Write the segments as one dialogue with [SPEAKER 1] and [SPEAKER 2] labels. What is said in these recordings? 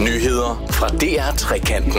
[SPEAKER 1] Nyheder fra DR Trekanten.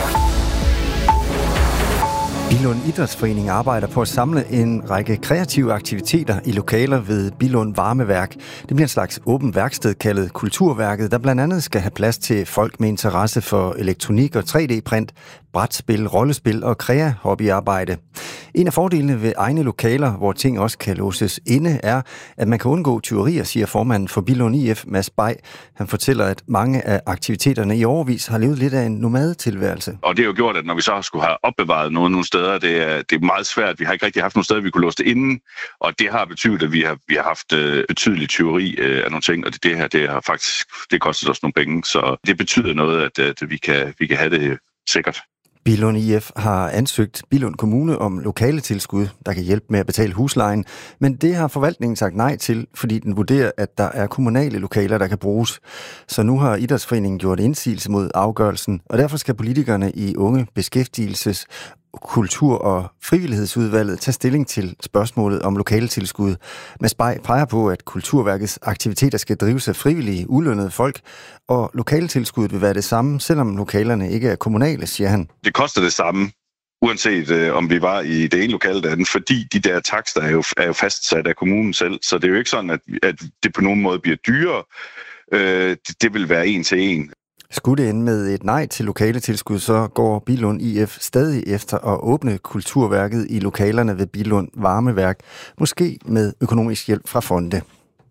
[SPEAKER 2] Billund Idrætsforening arbejder på at samle en række kreative aktiviteter i lokaler ved Billund Varmeværk. Det bliver en slags åbent værksted kaldet Kulturværket, der blandt andet skal have plads til folk med interesse for elektronik og 3D-print, brætspil, rollespil og krea-hobbyarbejde. En af fordelene ved egne lokaler, hvor ting også kan låses inde, er, at man kan undgå tyverier, siger formanden for Billund IF, Mads Bay. Han fortæller, at mange af aktiviteterne i årevis har levet lidt af en nomadetilværelse.
[SPEAKER 3] Og det har jo gjort, at når vi så skulle have opbevaret nogle steder, det er meget svært. Vi har ikke rigtig haft nogle steder, vi kunne låse det inden, og det har betydet, at vi har haft betydelig tyveri af nogle ting, og det har faktisk kostet os nogle penge, så det betyder noget, at vi kan have det sikkert.
[SPEAKER 2] Billund IF har ansøgt Billund Kommune om lokale tilskud, der kan hjælpe med at betale huslejen, men det har forvaltningen sagt nej til, fordi den vurderer, at der er kommunale lokaler, der kan bruges. Så nu har Idrætsforeningen gjort indsigelse mod afgørelsen, og derfor skal politikerne i Unge Beskæftigelses Kultur- og Frivillighedsudvalget tage stilling til spørgsmålet om lokale tilskud. Mads Bay peger på, at Kulturværkets aktiviteter skal drives af frivillige, ulønnede folk, og lokale tilskuddet vil være det samme, selvom lokalerne ikke er kommunale, siger han.
[SPEAKER 3] Det koster det samme, uanset om vi var i det ene lokale eller andet, fordi de der takster er jo fastsat af kommunen selv, så det er jo ikke sådan, at det på nogen måde bliver dyrere. Det vil være en til en.
[SPEAKER 2] Skulle det ende med et nej til lokale tilskud, så går Billund IF stadig efter at åbne Kulturværket i lokalerne ved Billund Varmeværk, måske med økonomisk hjælp fra fonde.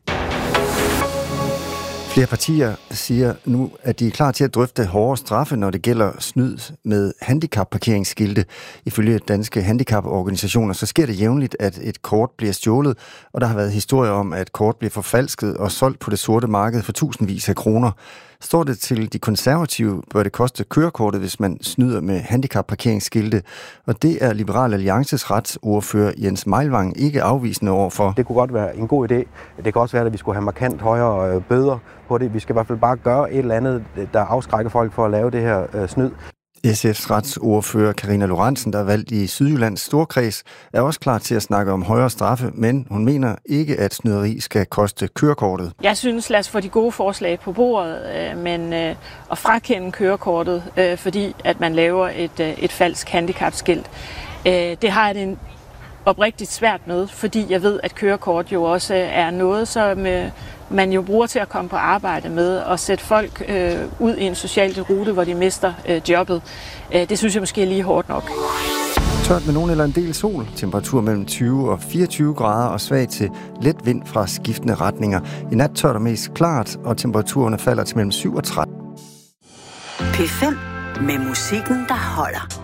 [SPEAKER 2] Flere partier siger nu, at de er klar til at drøfte hårdere straffe, når det gælder snyd med handicapparkeringsskilte. Ifølge danske handicaporganisationer, så sker det jævnligt, at et kort bliver stjålet, og der har været historier om, at kort bliver forfalsket og solgt på det sorte marked for tusindvis af kroner. Står det til de konservative, bør det koste kørekortet, hvis man snyder med handicapparkeringsskilte, og det er Liberal Alliances retsordfører Jens Meilvang ikke afvisende overfor.
[SPEAKER 4] Det kunne godt være en god idé. Det kan også være, at vi skulle have markant højere bøder på det. Vi skal i hvert fald bare gøre et eller andet, der afskrækker folk for at lave det her snyd.
[SPEAKER 2] SF's retsordfører Karina Lorentzen, der er valgt i Sydjyllands Storkreds, er også klar til at snakke om højere straffe, men hun mener ikke, at snyderi skal koste kørekortet.
[SPEAKER 5] Jeg synes, lad os få de gode forslag på bordet, men at frakende kørekortet, fordi at man laver et falsk handicapskilt, det har jeg det oprigtigt svært med, fordi jeg ved, at kørekort jo også er noget, som man jo bruger til at komme på arbejde med og sætte folk ud i en social rute, hvor de mister jobbet. Det synes jeg måske er lige hårdt nok.
[SPEAKER 2] Tørt med nogen eller en del sol. Temperatur mellem 20 og 24 grader og svag til let vind fra skiftende retninger. I nat tørt og mest klart, og temperaturerne falder til mellem 7 og 13.
[SPEAKER 6] P5 med musikken, der holder.